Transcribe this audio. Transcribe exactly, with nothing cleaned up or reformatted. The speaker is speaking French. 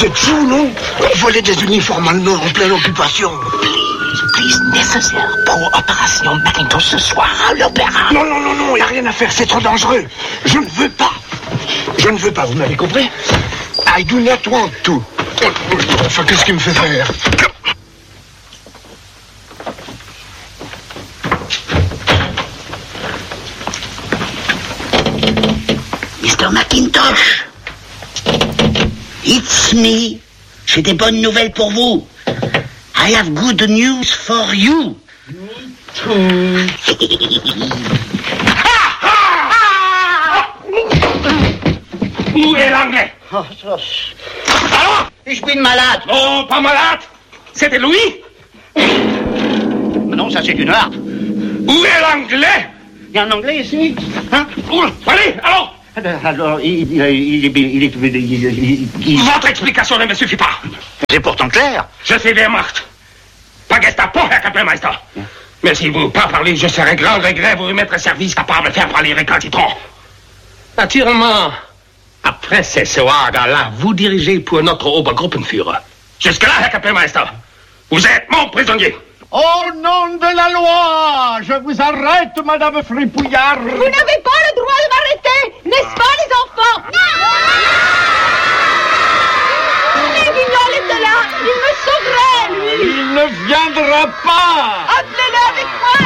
Vous êtes fous, non? Voler des uniformes allemands en pleine occupation. Please, please, nécessaire pour opération Macintosh ce soir à l'opéra. Non, non, non, non, il n'y a rien à faire, c'est trop dangereux. Je ne veux pas. Je ne veux pas, vous m'avez compris? I do not want to. Enfin, qu'est-ce qui me fait faire? mister Macintosh, it's me. J'ai des bonnes nouvelles pour vous. I have good news for you. Me too. Où est l'anglais? Oh, oh. Alors? Je suis malade. Oh, pas malade. C'était Louis? Non, ça c'est une harpe. Où est l'anglais? Il y a un anglais ici? Hein? Où? Allez, alors? Alors, il, il, il, il, il, il, il, il... Votre explication ne me suffit pas. C'est pourtant clair. Je suis Wehrmacht. Pas Gestapo, Herr Kapellmeister. Mais si vous pas parlez, je serai grand regret vous remettre un service capable de faire parler récalcitrants. Naturellement, après ces soirs-là, vous dirigez pour notre Obergruppenführer. Jusque-là, Herr Kapellmeister, vous êtes mon prisonnier. Au nom de la loi, je vous arrête, Madame Fripouillard. Vous n'avez pas le droit de m'arrêter, n'est-ce pas?